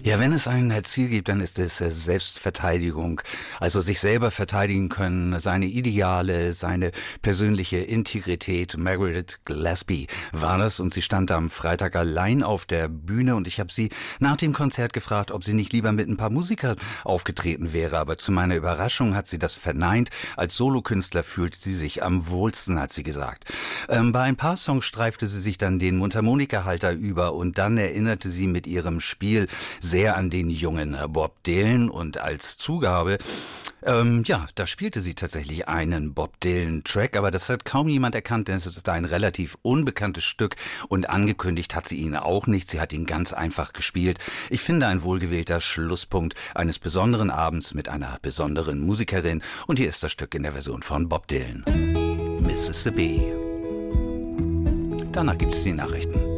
Ja, wenn es ein Ziel gibt, dann ist es Selbstverteidigung. Also sich selber verteidigen können, seine Ideale, seine persönliche Integrität. Margaret Gillespie war das und sie stand am Freitag allein auf der Bühne und ich habe sie nach dem Konzert gefragt, ob sie nicht lieber mit ein paar Musikern aufgetreten wäre. Aber zu meiner Überraschung hat sie das verneint. Als Solokünstler fühlt sie sich am wohlsten, hat sie gesagt. Bei ein paar Songs streifte sie sich dann den Mundharmonikahalter über und dann erinnerte sie mit ihrem Spiel sehr an den jungen Bob Dylan und als Zugabe, da spielte sie tatsächlich einen Bob Dylan-Track, aber das hat kaum jemand erkannt, denn es ist ein relativ unbekanntes Stück und angekündigt hat sie ihn auch nicht. Sie hat ihn ganz einfach gespielt. Ich finde, ein wohlgewählter Schlusspunkt eines besonderen Abends mit einer besonderen Musikerin und hier ist das Stück in der Version von Bob Dylan. Mississippi. Danach gibt es die Nachrichten.